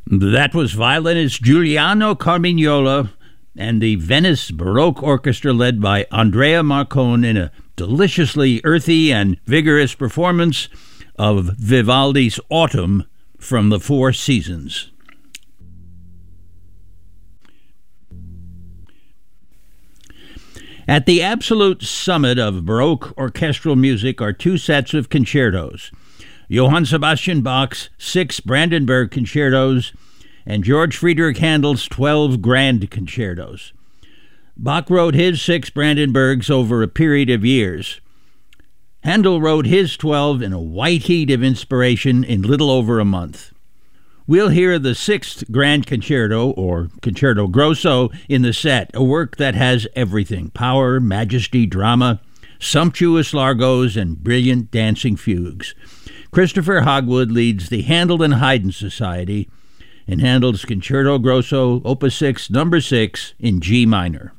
That was violinist Giuliano Carmignola and the Venice Baroque Orchestra led by Andrea Marcon in a deliciously earthy and vigorous performance of Vivaldi's Autumn from the Four Seasons. At the absolute summit of Baroque orchestral music are two sets of concertos, Johann Sebastian Bach's 6 Brandenburg concertos and George Friedrich Handel's 12 grand concertos. Bach wrote his 6 Brandenburgs over a period of years. Handel wrote his 12 in a white heat of inspiration in little over a month. We'll hear the 6th Grand Concerto, or Concerto Grosso, in the set, a work that has everything: power, majesty, drama, sumptuous largos, and brilliant dancing fugues. Christopher Hogwood leads the Handel and Haydn Society in Handel's Concerto Grosso, Opus 6, Number 6, in G minor.